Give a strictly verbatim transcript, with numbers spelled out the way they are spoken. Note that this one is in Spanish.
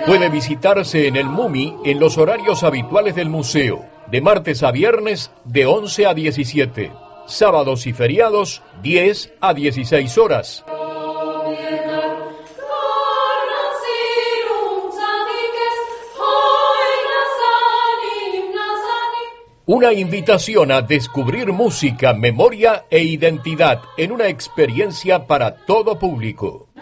Puede visitarse en el Mumi en los horarios habituales del museo, de martes a viernes de once a diecisiete, sábados y feriados diez a dieciséis horas. Una invitación a descubrir música, memoria e identidad en una experiencia para todo público.